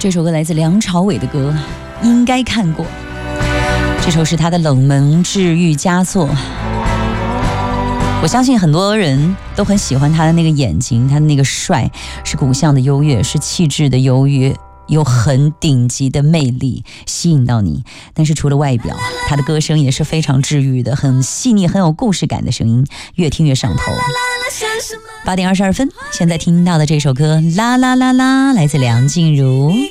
这首歌来自梁朝伟的歌，应该看过。这首是他的冷门治愈佳作。我相信很多人都很喜欢他的那个眼睛，他的那个帅，是骨相的优越，是气质的优越，有很顶级的魅力吸引到你。但是除了外表，他的歌声也是非常治愈的，很细腻，很有故事感的声音，越听越上头。8点22分，现在听到的这首歌啦啦啦啦，来自梁静茹。